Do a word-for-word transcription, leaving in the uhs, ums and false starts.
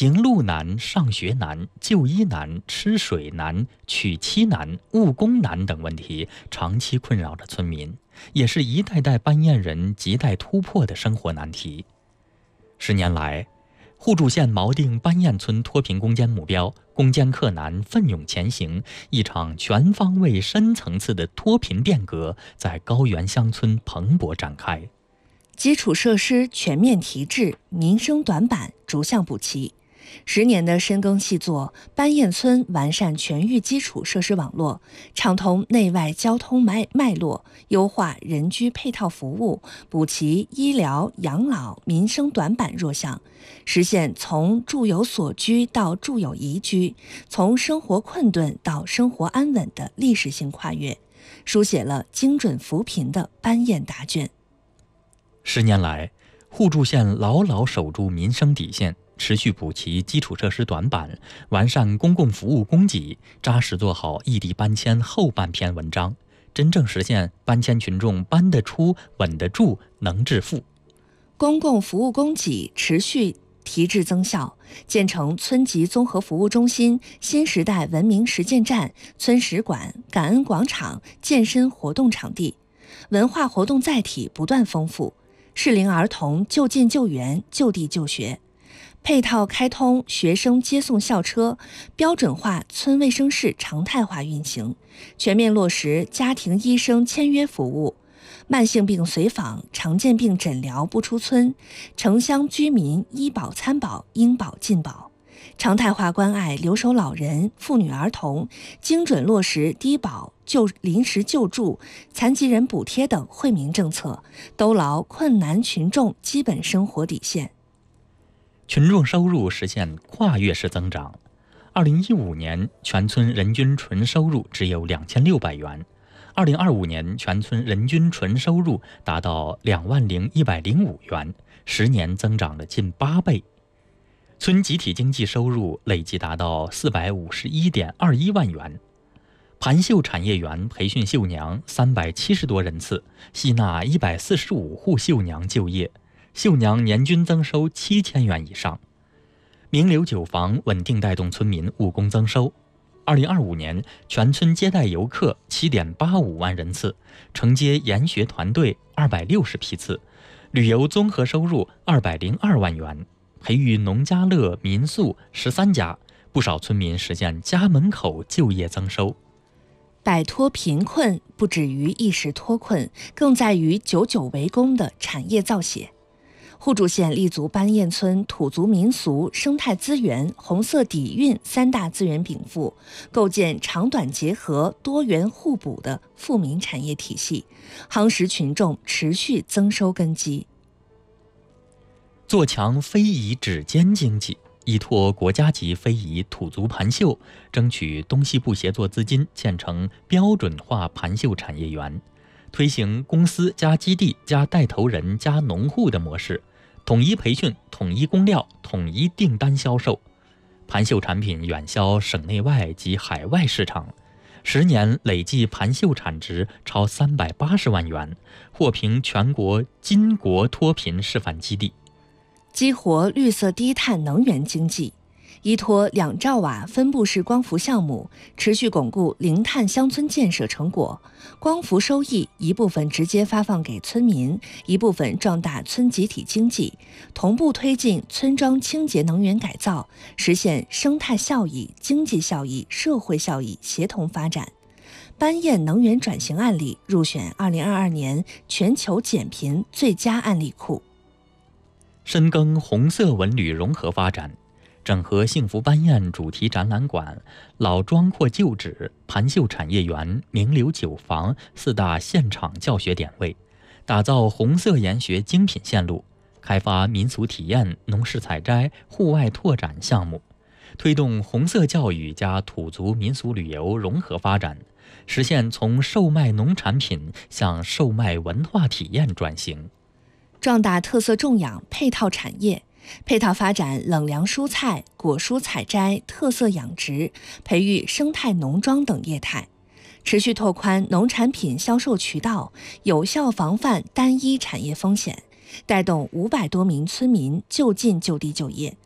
行路难、上学难、就医难、吃水难、娶妻难、务工难等问题长期困扰着村民，也是一代代班堰人亟待突破的生活难题。十年来，互助县锚定班堰村脱贫攻坚目标，攻坚克难，奋勇前行，一场全方位、深层次的脱贫变革在高原乡村蓬勃展开。 基础设施全面提质，民生短板逐项补齐。十年的深耕细作，班堰村完善全域基础设施网络，畅通内外交通脉脉络，优化人居配套服务，补齐医疗、养老、民生短板弱项，实现从住有所居到住有宜居，从生活困顿到生活安稳的历史性跨越，书写了精准扶贫的班堰答卷。 十年来，互助县牢牢守住民生底线，持续补齐基础设施短板，完善公共服务供给，扎实做好异地搬迁后半篇文章，真正实现搬迁群众搬得出、稳得住、能致富。 公共服务供给持续提质增效，建成村级综合服务中心、新时代文明实践站、村史馆、感恩广场、健身活动场地，文化活动载体不断丰富。适龄儿童就近就园、就地就学，配套开通学生接送校车，标准化村卫生室常态化运行，全面落实家庭医生签约服务，慢性病随访、常见病诊疗不出村，城乡居民医保参保应保尽保，常态化关爱留守老人、妇女儿童，精准落实低保、就临时救助、残疾人补贴等惠民政策，兜牢困难群众基本生活底线。 群众收入实现跨越式增长。二零一五年，全村人均纯收入只有两千六百元；二零二五年，全村人均纯收入达到两万零一百零五元，十年增长了近八倍。村集体经济收入累计达到四百五十一点二一万元。盘绣产业园培训绣娘三百七十多人次，吸纳一百四十五户绣娘就业，绣娘年均增收七千元以上。名流酒坊稳定带动村民务工增收。二零二五年，全村接待游客七点八五万人次，承接研学团队二百六十批次，旅游综合收入二百零二万元，培育农家乐民宿十三家，不少村民实现家门口就业增收。 摆脱贫困不止于一时脱困，更在于久久为功的产业造血。互助县立足班堰村土族民俗、生态资源、红色底蕴三大资源禀赋，构建长短结合、多元互补的富民产业体系，夯实群众持续增收根基。 做强非遗指尖经济，依托国家级非遗土族盘绣，争取东西部协作资金建成标准化盘绣产业园，推行公司加基地加带头人加农户的模式，统一培训、统一供料、统一订单销售，盘绣产品远销省内外及海外市场。十年累计盘绣产值超三百八十万元，获评全国金国脱贫示范基地。 激活绿色低碳能源经济，依托两兆瓦分布式光伏项目，持续巩固零碳乡村建设成果。光伏收益一部分直接发放给村民，一部分壮大村集体经济，同步推进村庄清洁能源改造，实现生态效益、经济效益、社会效益协同发展。班堰能源转型案例入选二零二二年全球减贫最佳案例库。 深耕红色文旅融合发展，整合幸福班堰主题展览馆、老庄扩旧址、盘绣产业园、名流酒坊四大现场教学点位，打造红色研学精品线路，开发民俗体验、农事采摘、户外拓展项目，推动红色教育加土族民俗旅游融合发展，实现从售卖农产品向售卖文化体验转型。 壮大特色种养配套产业，配套发展冷粮蔬菜、果蔬采摘、特色养殖，培育生态农庄等业态，持续拓宽农产品销售渠道，有效防范单一产业风险，带动五百多名村民就近就地就业。